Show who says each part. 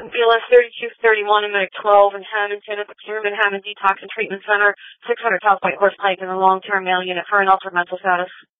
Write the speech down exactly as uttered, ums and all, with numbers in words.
Speaker 1: B L S thirty-two thirty-one and Medic twelve in Hamilton at the Pyramid Hammond Detox and Treatment Center, six hundred South White Horse Pike in the long-term mail unit for an altered mental status.